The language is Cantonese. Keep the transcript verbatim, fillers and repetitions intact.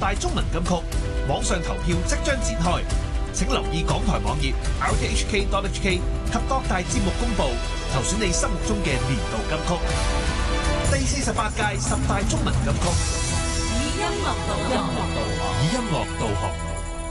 大中文金曲，網上投票即將展開，請留意港台網頁 r t h k dot h k 及各大節目公佈，投選你心目中嘅年度金曲。第四十八屆十大中文金曲， 以音樂導航， 以音樂導航。